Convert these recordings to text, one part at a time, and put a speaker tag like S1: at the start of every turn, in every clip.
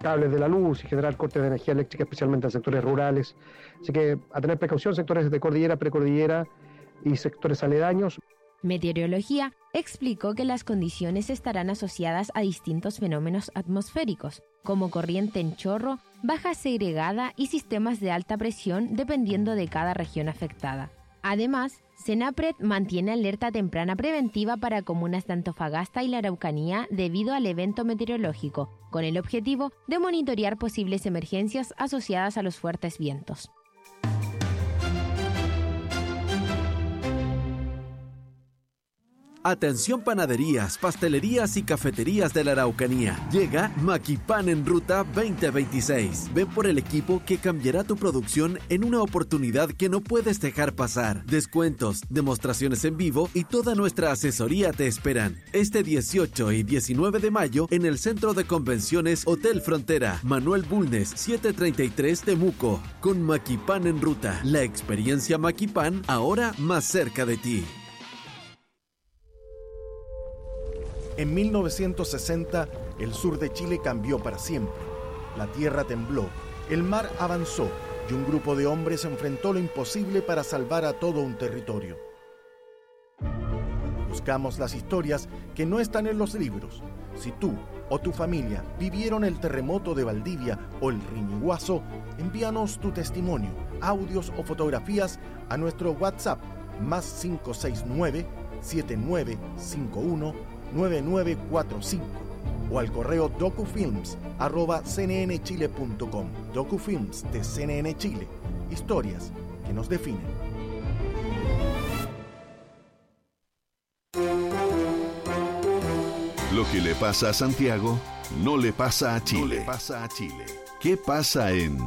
S1: cables de la luz y generar cortes de energía eléctrica, especialmente en sectores rurales. Así que a tener precaución, sectores de cordillera, precordillera y sectores aledaños.
S2: Meteorología explicó que las condiciones estarán asociadas a distintos fenómenos atmosféricos, como corriente en chorro, baja segregada y sistemas de alta presión dependiendo de cada región afectada. Además, Senapred mantiene alerta temprana preventiva para comunas de Antofagasta y la Araucanía debido al evento meteorológico, con el objetivo de monitorear posibles emergencias asociadas a los fuertes vientos.
S3: Atención panaderías, pastelerías y cafeterías de la Araucanía. Llega Maquipan en Ruta 2026. Ven por el equipo que cambiará tu producción en una oportunidad que no puedes dejar pasar. Descuentos, demostraciones en vivo y toda nuestra asesoría te esperan. Este 18 y 19 de mayo en el Centro de Convenciones Hotel Frontera, Manuel Bulnes, 733 Temuco. Con Maquipan en Ruta, la experiencia Maquipan ahora más cerca de ti.
S4: En 1960, el sur de Chile cambió para siempre. La tierra tembló, el mar avanzó y un grupo de hombres enfrentó lo imposible para salvar a todo un territorio. Buscamos las historias que no están en los libros. Si tú o tu familia vivieron el terremoto de Valdivia o el Riñiguazo, envíanos tu testimonio, audios o fotografías a nuestro WhatsApp +569 7951 9945 o al correo docufilms@cnnchile.com. Docufilms de CNN Chile. Historias que nos definen.
S5: Lo que le pasa a Santiago no le pasa a Chile. ¿Qué pasa en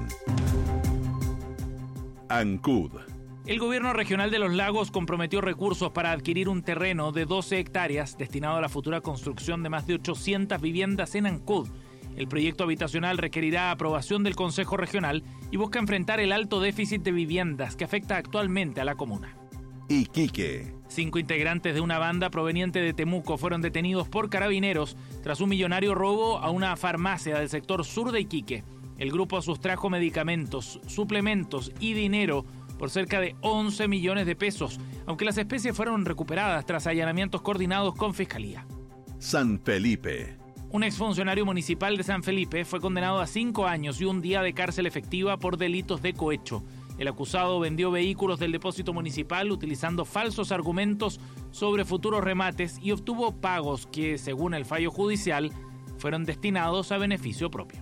S5: Ancud?
S6: El gobierno regional de Los Lagos comprometió recursos para adquirir un terreno de 12 hectáreas destinado a la futura construcción de más de 800 viviendas en Ancud. El proyecto habitacional requerirá aprobación del Consejo Regional y busca enfrentar el alto déficit de viviendas que afecta actualmente a la comuna.
S5: Iquique.
S6: 5 integrantes de una banda proveniente de Temuco fueron detenidos por carabineros tras un millonario robo a una farmacia del sector sur de Iquique. El grupo sustrajo medicamentos, suplementos y dinero por cerca de 11 millones de pesos, aunque las especies fueron recuperadas tras allanamientos coordinados con Fiscalía.
S5: San Felipe.
S6: Un exfuncionario municipal de San Felipe fue condenado a 5 años y un día de cárcel efectiva por delitos de cohecho. El acusado vendió vehículos del depósito municipal utilizando falsos argumentos sobre futuros remates y obtuvo pagos que, según el fallo judicial, fueron destinados a beneficio propio.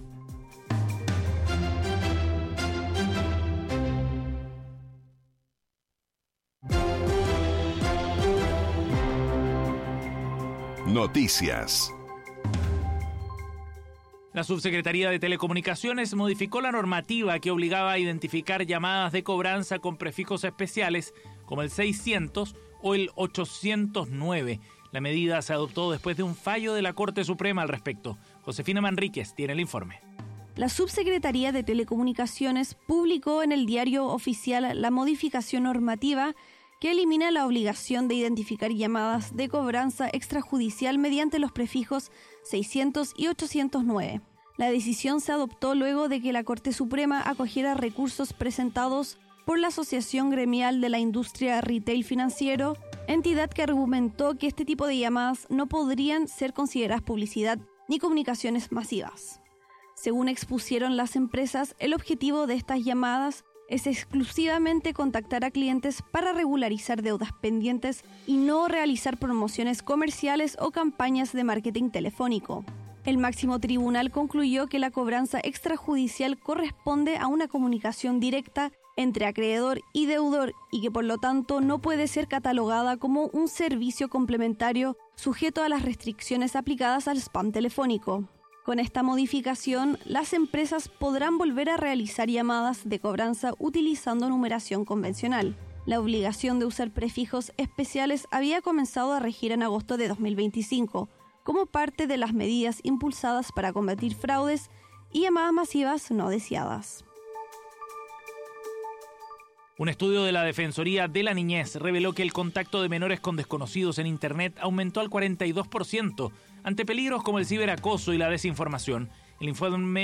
S5: Noticias.
S6: La Subsecretaría de Telecomunicaciones modificó la normativa que obligaba a identificar llamadas de cobranza con prefijos especiales como el 600 o el 809. La medida se adoptó después de un fallo de la Corte Suprema al respecto. Josefina Manríquez tiene el informe.
S7: La Subsecretaría de Telecomunicaciones publicó en el Diario Oficial la modificación normativa que elimina la obligación de identificar llamadas de cobranza extrajudicial mediante los prefijos 600 y 809. La decisión se adoptó luego de que la Corte Suprema acogiera recursos presentados por la Asociación Gremial de la Industria Retail Financiero, entidad que argumentó que este tipo de llamadas no podrían ser consideradas publicidad ni comunicaciones masivas. Según expusieron las empresas, el objetivo de estas llamadas es exclusivamente contactar a clientes para regularizar deudas pendientes y no realizar promociones comerciales o campañas de marketing telefónico. El máximo tribunal concluyó que la cobranza extrajudicial corresponde a una comunicación directa entre acreedor y deudor y que por lo tanto no puede ser catalogada como un servicio complementario sujeto a las restricciones aplicadas al spam telefónico. Con esta modificación, las empresas podrán volver a realizar llamadas de cobranza utilizando numeración convencional. La obligación de usar prefijos especiales había comenzado a regir en agosto de 2025, como parte de las medidas impulsadas para combatir fraudes y llamadas masivas no deseadas.
S6: Un estudio de la Defensoría de la Niñez reveló que el contacto de menores con desconocidos en Internet aumentó al 42% ante peligros como el ciberacoso y la desinformación. El informe